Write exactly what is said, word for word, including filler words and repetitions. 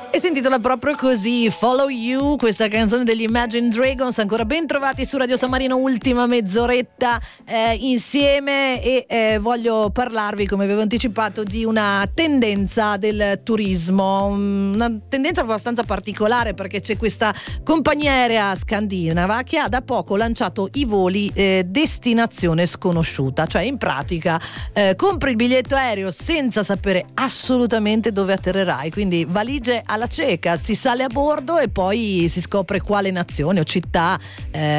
E si intitola proprio così, Follow You, questa canzone degli Imagine Dragons. Ancora ben trovati su Radio San Marino, ultima mezz'oretta eh, insieme e eh, voglio parlarvi, come avevo anticipato, di una tendenza del turismo, una tendenza abbastanza particolare, perché c'è questa compagnia aerea scandinava che ha da poco lanciato i voli eh, destinazione sconosciuta, cioè in pratica eh, compri il biglietto aereo senza sapere assolutamente dove atterrerai, quindi valigie alla cieca, si sale a bordo e poi si scopre quale nazione o città eh,